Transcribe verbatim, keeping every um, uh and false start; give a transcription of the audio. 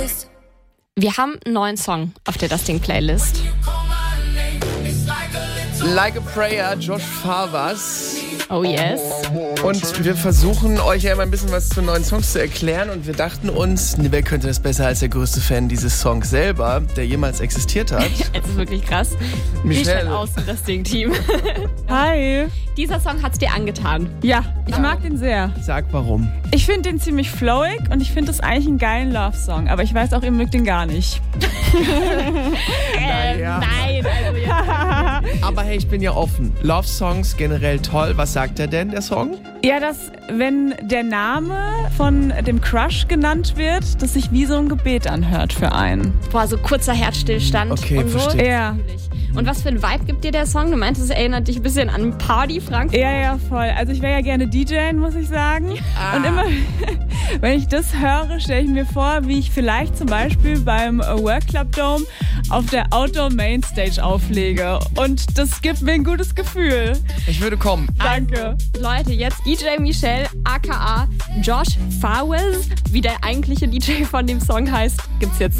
Wir haben einen neuen Song auf der Das Ding-Playlist. Like a Prayer, Josh Favas. Oh yes. Und wir versuchen euch ja immer ein bisschen was zu neuen Songs zu erklären und wir dachten uns, wer könnte das besser als der größte Fan dieses Songs selber, der jemals existiert hat. Es ist wirklich krass. Michelle aus dem Das Ding-Team. Hi. Dieser Song hat's dir angetan. Ja, ich mag den sehr. Sag warum. Ich finde den ziemlich flowig und ich finde das eigentlich einen geilen Love-Song. Aber ich weiß auch, ihr mögt den gar nicht. äh, naja. Nein, also ja. Aber hey, ich bin ja offen. Love-Songs generell toll. Was sagt er denn, der Song? Ja, dass wenn der Name von dem Crush genannt wird, dass sich wie so ein Gebet anhört für einen. Boah, so kurzer Herzstillstand. Okay, und so. verstehe. Ja. Und was für ein Vibe gibt dir der Song? Du meintest, es erinnert dich ein bisschen an Party Frankfurt. Ja, ja, voll. Also ich wäre ja gerne D J, muss ich sagen. Ah. Und immer, wenn ich das höre, stelle ich mir vor, wie ich vielleicht zum Beispiel beim Work Club Dome auf der Outdoor Mainstage auflege. Und das gibt mir ein gutes Gefühl. Ich würde kommen. Danke. Also, Leute, jetzt D J Michelle, aka Josh Favas, wie der eigentliche D J von dem Song heißt, gibt's jetzt